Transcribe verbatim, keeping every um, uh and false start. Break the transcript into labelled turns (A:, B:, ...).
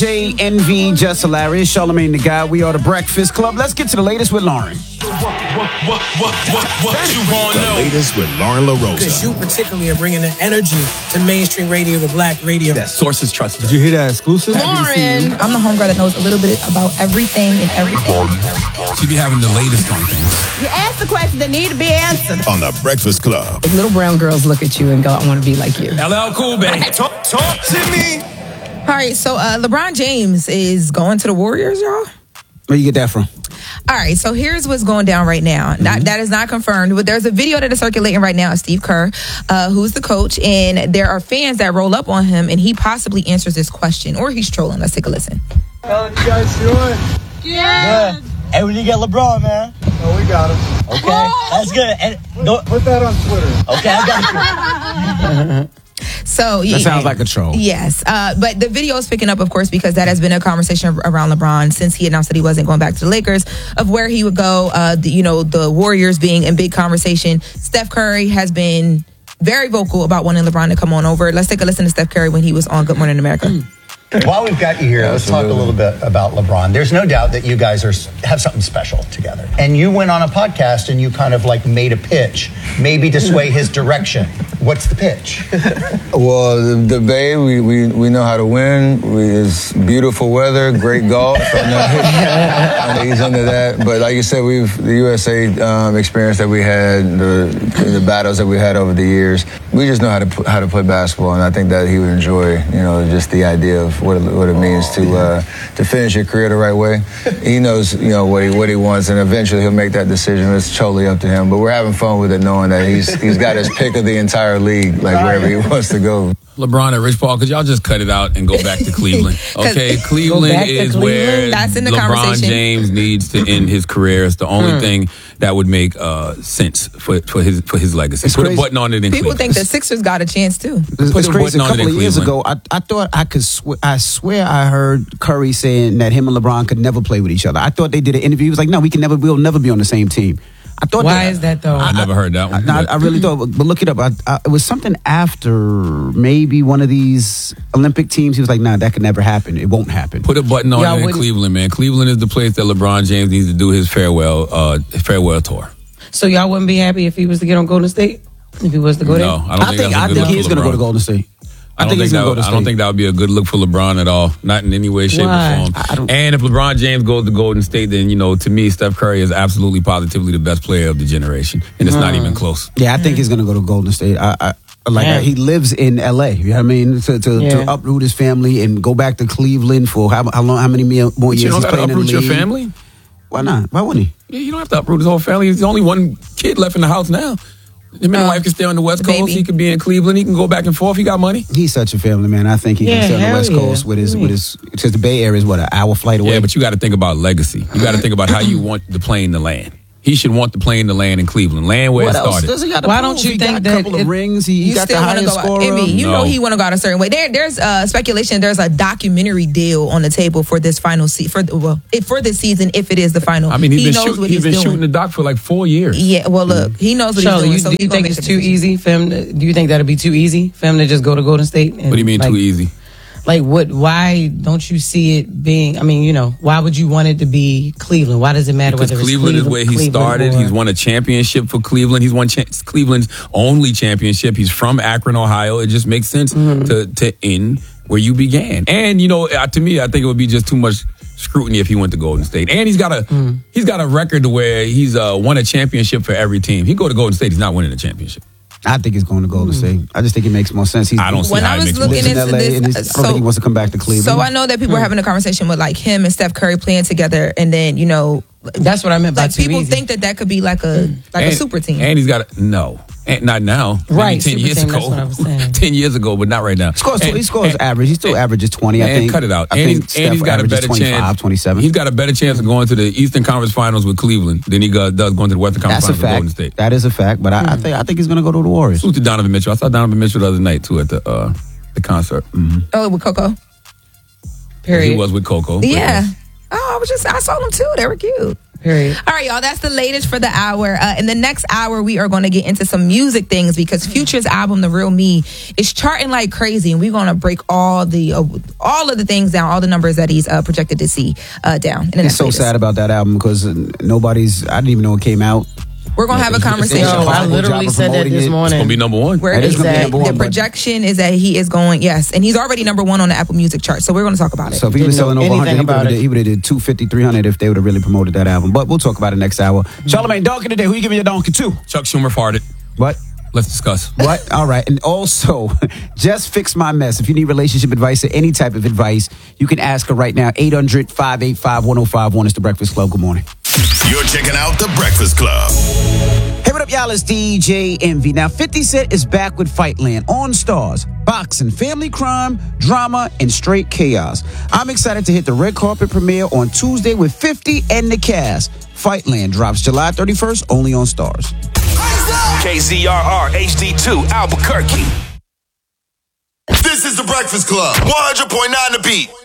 A: J, Envy, Just Hilarious, Charlamagne the Guy. We are the Breakfast Club. Let's get to the latest with Lauren.
B: What, what, what, what, what, what you want to know?
C: The latest with Lauren LaRosa.
D: Because you particularly are bringing the energy to mainstream radio, to black radio.
E: That sources trust.
A: Did you hear that exclusive?
F: Lauren, I'm the homegirl that knows a little bit about everything and everything.
B: She be having the latest on things.
G: You ask the questions that need to be answered.
C: On the Breakfast Club.
H: If little brown girls look at you and go, I want to be like you.
B: L L Cool, baby. Talk, talk to me.
F: All right, so uh, LeBron James is going to the Warriors, y'all.
A: Where you get that from?
F: All right, so here's what's going down right now. Mm-hmm. Not, that is not confirmed, but there's a video that is circulating right now of Steve Kerr, uh, who's the coach, and there are fans that roll up on him, and he possibly answers this question, or he's trolling. Let's take a listen.
I: How you guys doing?
G: Yeah.
I: Good.
J: Hey, when you get LeBron, man.
I: Oh, we got him.
J: Okay, Whoa. That's good. And
I: put, put that on Twitter.
J: Okay, I got you.
F: So
A: that
F: yeah,
A: sounds like a troll.
F: Yes, uh, but the video is picking up, of course, because that has been a conversation around LeBron since he announced that he wasn't going back to the Lakers, of where he would go. Uh, the, you know, the Warriors being in big conversation. Steph Curry has been very vocal about wanting LeBron to come on over. Let's take a listen to Steph Curry when he was on Good Morning America.
K: While we've got you here, let's talk a little bit about LeBron. There's no doubt that you guys are have something special together. And you went on a podcast and you kind of like made a pitch, maybe to sway his direction. What's the pitch?
L: Well, the, the Bay, we, we, we know how to win. We, it's beautiful weather, great golf. I know, I know he's under that. But like you said, we've the U S A um, experience that we had, the, the battles that we had over the years. We just know how to how to play basketball, and I think that he would enjoy, you know, just the idea of what it, what it means to uh, to finish your career the right way. He knows, you know, what he what he wants, and eventually he'll make that decision. It's totally up to him. But we're having fun with it, knowing that he's he's got his pick of the entire league, like wherever he wants to go.
B: LeBron and Rich Paul, could y'all just cut it out and go back to Cleveland? Okay, Cleveland is Cleveland. where
F: That's in the
B: LeBron James needs to end his career. It's the only hmm. thing that would make uh, sense for, for his for his legacy.
A: It's
B: Put
A: crazy.
B: a button on it in
F: People
B: Cleveland.
F: think the Sixers got a chance too.
A: It's,
B: Put
A: it's
B: a
A: crazy. A
B: button on
A: couple
B: it in
A: of years
B: Cleveland.
A: ago, I, I thought I could. Sw- I swear I heard Curry saying that him and LeBron could never play with each other. I thought they did an interview. He was like, "No, we can never. We'll never be on the same team." I thought.
H: Why
A: that,
H: is that though?
B: I, I never heard that one.
A: I, I, I really thought, but, but look it up. I, I, it was something after maybe one of these Olympic teams. He was like, "Nah, that could never happen. It won't happen."
B: Put a button on
H: Y'all
B: it in
H: wouldn't-
B: Cleveland, man. Cleveland is the place that LeBron James needs to do his farewell uh, farewell tour.
H: So y'all wouldn't be happy if he was to get on Golden State? If he was to go
B: No,
H: there?
B: I don't
A: I
B: think
A: think
B: that's a
A: I
B: good
A: think
B: look
A: he's
B: for
A: going to go to
B: LeBron.
A: Golden State. I,
B: I don't
A: think he's
B: think
A: going to
B: that,
A: go to
B: I
A: State.
B: don't think that would be a good look for LeBron at all. Not in any way, shape,
H: Why?
B: or form.
A: I don't-
B: And if LeBron James goes to Golden State, then, you know, to me, Steph Curry is absolutely positively the best player of the generation. And it's not even close.
A: Yeah, I think he's going to go to Golden State. I, I like
H: Yeah.
A: I, he lives in L A. You know what I mean? To to,
H: Yeah.
A: to uproot his family and go back to Cleveland for how, how long? How many more
B: But
A: years
B: you don't
A: he's
B: got to
A: playing in the
B: uproot your
A: league?
B: family.
A: Why not? Why wouldn't he?
B: Yeah, you don't have to uproot his whole family. There's only one kid left in the house now. Him and
F: Uh,
B: his wife can stay on the West
F: the
B: Coast.
F: baby.
B: He could be in Cleveland. He can go back and forth. He got money.
A: He's such a family man. I think he
H: Yeah,
A: can stay on the
H: hell
A: West
H: yeah.
A: Coast with his with his because the Bay Area is what, an hour flight away.
B: Yeah, but you got to think about legacy. You got to think about how you want the plane to land. He should want the plane to land in Cleveland. Land where
A: what
B: it
A: else
B: started.
A: does he got to
H: Why
A: prove?
H: don't you
A: he
H: think
A: got
H: that
A: a couple
H: it-
A: of rings? He, he
F: You
A: got
F: still
A: the
F: want to
A: highest
F: go
A: scorer.
F: out. Emmy, you
B: No.
F: know he want to go out a certain way. There, there's uh, speculation. There's a documentary deal on the table for this final se- for well, it, for this season if it is the final.
B: I mean, he's
F: he
B: been,
F: knows
B: shoot,
F: what
B: he's
F: he's
B: been
F: doing.
B: shooting the doc for like four years.
F: Yeah, well, look, he knows what
H: Charlie,
F: he's doing.
H: you,
F: so
H: do
F: he
H: you
F: gonna
H: think
F: make
H: it's
F: the
H: too
F: decision.
H: easy for him? To, do you think that'd be too easy for him to just go to Golden State? And,
B: What do you mean
H: like,
B: too easy?
H: Like, what? Why don't you see it being? I mean, you know, why would you want it to be Cleveland? Why does it matter
B: Because
H: whether
B: Cleveland,
H: it's Cleveland
B: is where he
H: Cleveland
B: started.
H: or-
B: He's won a championship for Cleveland. He's won cha- Cleveland's only championship. He's from Akron, Ohio. It just makes sense
H: Mm-hmm.
B: to to end where you began. And you know, uh, to me, I think it would be just too much scrutiny if he went to Golden State. And he's got a
H: Mm.
B: he's got a record where he's uh, won a championship for every team. He go to Golden State, he's not winning a championship.
A: I think he's going to Golden State. I just think it makes more sense. He's,
B: I don't see
F: When
B: how
F: I
B: it
F: was
B: makes more
F: looking
A: lives in
B: sense.
F: into
A: L A, and
F: this,
A: he's- I don't think he wants to come back to Cleveland.
F: So I know that people are having a conversation with like him and Steph Curry playing together, and then you know,
H: That's what I meant by
F: like
H: too
F: people
H: easy.
F: think that that could be like a like
B: and,
F: a super team.
B: And he's got a, no, and not now. Maybe
H: Right,
B: ten
H: super
B: years
H: team,
B: ago.
H: that's what I was saying.
B: ten years ago, but not right now.
A: He scores,
B: And-
A: he scores
B: and-
A: average. He still averages twenty, I
B: and
A: think.
B: cut it out.
A: I
B: and
A: think
B: he's,
A: Steph
B: and he's got a
A: averages
B: better
A: twenty-five,
B: chance.
A: twenty-seven.
B: He's got a better chance of going to the Eastern Conference Finals with Cleveland than he go- does going to the Western Conference
A: That's a
B: Finals with Golden
A: fact.
B: State.
A: That is a fact. But I, I think I think he's going to go to the Warriors.
B: Salute to Donovan Mitchell. I saw Donovan Mitchell the other night too at the uh, the concert. Mm-hmm.
F: Oh, with Coco.
H: Period.
B: He was with Coco. but
F: Yeah.
B: yes.
F: Oh, I was just I saw them too. They were cute.
H: Period.
F: All right, y'all. That's the latest for the hour. Uh, in the next hour, we are going to get into some music things because Future's album, The Real Me, is charting like crazy, and we're going to break all the uh, all of the things down, all the numbers that he's uh, projected to see uh, down. And
A: it's so
F: latest.
A: sad about that album because nobody's. I didn't even know it came out.
F: We're going to have a conversation.
H: No, I literally said that this morning.
B: It's going to be number one.
F: Where
A: It is gonna be
F: exact-
A: number one,
F: the
A: but-
F: projection is that he is going, yes, and he's already number one on the Apple Music chart. So we're going to talk about it.
A: So if he was
H: Didn't know
A: selling over one hundred,
H: anything
A: he would
H: about
A: have
H: it.
A: did, he would have did two fifty, three hundred if they would have really promoted that album. But we'll talk about it next hour. Charlamagne, donkey today. Who you giving your donkey to?
B: Chuck Schumer farted.
A: What?
B: Let's discuss.
A: What? All right. And also, just fix my mess. If you need relationship advice or any type of advice, you can ask her right now. eight hundred, five eight five, one oh five one is the Breakfast Club. Good morning.
C: You're checking out The Breakfast Club.
A: Hey, what up, y'all? It's D J Envy. Now, fifty Cent is back with Fightland on Stars. Boxing, family crime, drama, and straight chaos. I'm excited to hit the red carpet premiere on Tuesday with fifty and the cast. Fightland drops July thirty-first only on Stars.
E: K Z R R H D two Albuquerque.
C: This is The Breakfast Club. one hundred point nine The Beat.